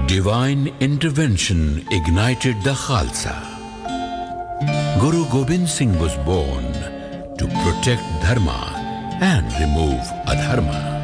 Divine intervention ignited the Khalsa. Guru Gobind Singh was born to protect Dharma and remove Adharma.